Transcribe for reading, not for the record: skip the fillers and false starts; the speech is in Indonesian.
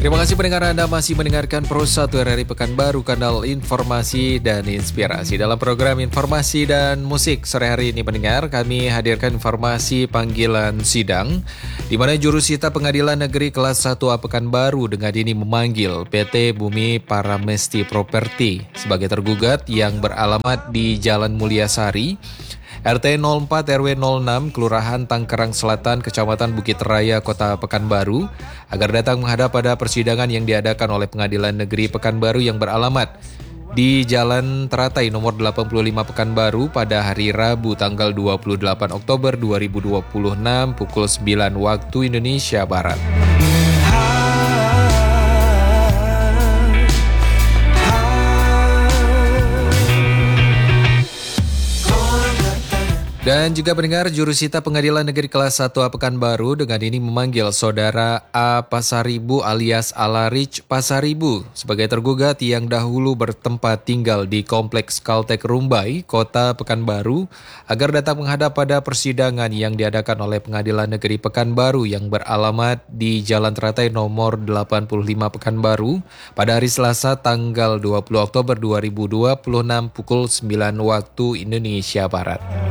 Terima kasih pendengar Anda masih mendengarkan Pro 1 RRI Pekanbaru, kanal informasi dan inspirasi. Dalam program informasi dan musik sore hari ini pendengar, kami hadirkan informasi panggilan sidang di mana jurusita Pengadilan Negeri Kelas 1A Pekanbaru dengan ini memanggil PT Bumi Paramesti Property sebagai tergugat yang beralamat di Jalan Mulyasari, RT 04 RW 06, Kelurahan Tangkerang Selatan, Kecamatan Bukit Raya, Kota Pekanbaru, agar datang menghadap pada persidangan yang diadakan oleh Pengadilan Negeri Pekanbaru yang beralamat di Jalan Teratai nomor 85 Pekanbaru pada hari Rabu tanggal 28 Oktober 2026 pukul 9 waktu Indonesia Barat. Dan juga pendengar, jurusita Pengadilan Negeri Kelas 1A Pekanbaru dengan ini memanggil Saudara A. Pasaribu alias Alarich Pasaribu sebagai tergugat yang dahulu bertempat tinggal di Kompleks Kaltek Rumbai, Kota Pekanbaru, agar datang menghadap pada persidangan yang diadakan oleh Pengadilan Negeri Pekanbaru yang beralamat di Jalan Teratai nomor 85 Pekanbaru pada hari Selasa tanggal 20 Oktober 2026 pukul 9 waktu Indonesia Barat.